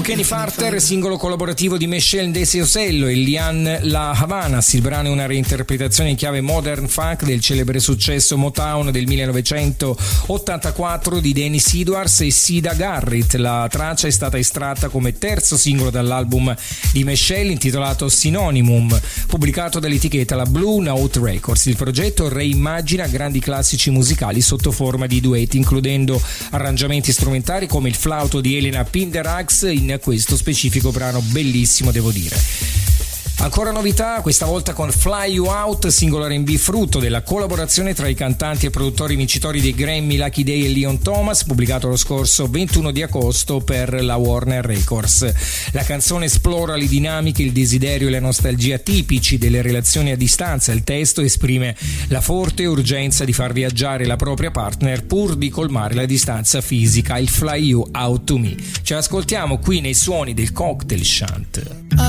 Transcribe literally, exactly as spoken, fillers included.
Kenny Farter, singolo collaborativo di Michelle Desiosello e Lian La Havanas. Il brano è una reinterpretazione in chiave modern funk del celebre successo Motown del millenovecentottantaquattro di Dennis Edwards e Sida Garrett. La traccia è stata estratta come terzo singolo dall'album di Michelle intitolato Synonymum, pubblicato dall'etichetta la Blue Note Records. Il progetto reimmagina grandi classici musicali sotto forma di duetti, includendo arrangiamenti strumentali come il flauto di Elena Pinderax in questo specifico brano bellissimo, devo dire. Ancora novità, questa volta con Fly You Out, singolo R and B frutto della collaborazione tra i cantanti e produttori vincitori dei Grammy Lucky Day e Leon Thomas, pubblicato lo scorso ventuno di agosto per la Warner Records. La canzone esplora le dinamiche, il desiderio e la nostalgia tipici delle relazioni a distanza. Il testo esprime la forte urgenza di far viaggiare la propria partner pur di colmare la distanza fisica. Il Fly You Out to Me. Ce l'ascoltiamo qui nei suoni del Cocktail Shant.